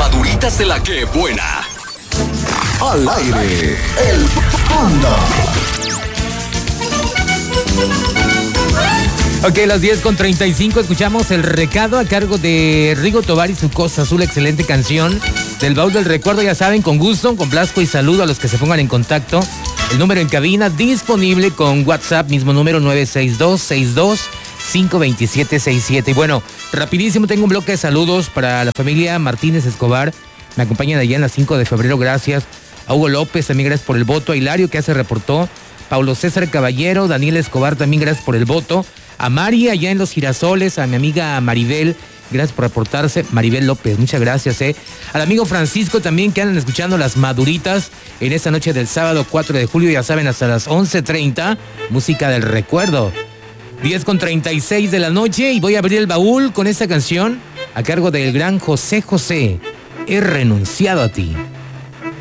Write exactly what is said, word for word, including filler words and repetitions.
maduritas de la que buena. Al aire, el Panda. Ok, las diez con treinta y cinco, escuchamos el recado a cargo de Rigo Tobar y su Costa Azul, excelente canción del baúl del recuerdo, ya saben, con gusto, con plasco y saludo a los que se pongan en contacto. El número en cabina disponible con WhatsApp, mismo número nueve seis dos, seis dos cinco dos siete seis siete. Y bueno, rapidísimo, tengo un bloque de saludos para la familia Martínez Escobar, me acompañan allá en la cinco de febrero, gracias. A Hugo López, también gracias por el voto. A Hilario, que hace reportó. Paulo César Caballero, Daniel Escobar, también gracias por el voto. A Mari, allá en Los Girasoles, a mi amiga Maribel, gracias por reportarse. Maribel López, muchas gracias, eh. Al amigo Francisco también, que andan escuchando las maduritas en esta noche del sábado cuatro de julio, ya saben, hasta las once treinta, música del recuerdo. diez con treinta y seis de la noche, y voy a abrir el baúl con esta canción a cargo del gran José José. He renunciado a ti.